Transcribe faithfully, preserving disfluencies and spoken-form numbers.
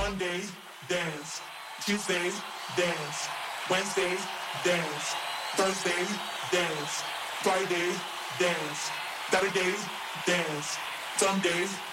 Monday, dance. Tuesday, dance. Wednesday, dance. Thursday, dance. Friday, dance. Saturday, dance. Sunday,